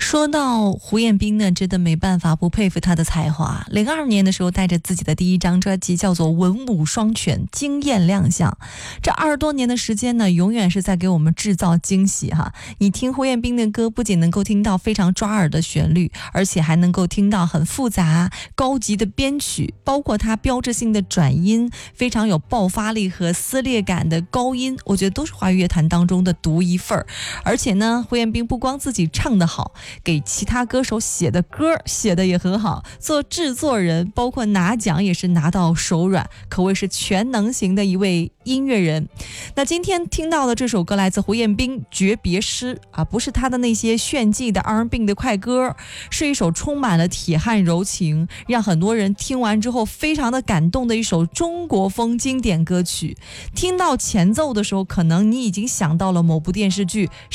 说到胡彦斌呢，真的没办法不佩服他的才华。02年的时候，带着自己的第一张专辑叫做《文武双全》，惊艳亮相。这20多年的时间呢，永远是在给我们制造惊喜哈。你听胡彦斌的歌，不仅能够听到非常抓耳的旋律，而且还能够听到很复杂、高级的编曲，包括他标志性的转音，非常有爆发力和撕裂感的高音，我觉得都是华语乐坛当中的独一份儿。而且呢，胡彦斌不光自己唱得好，给其他歌手写的歌写的也很好，做制作人包括拿奖也是拿到手软，可谓是全能型的一位音乐人。那今天听到的这首歌来自胡彦斌《诀别诗》啊，不是他的那些炫技的 R&B 的快歌，是一首充满了铁汉柔情，让很多人听完之后非常的感动的一首中国风经典歌曲。听到前奏的时候，可能你已经想到了某部电视剧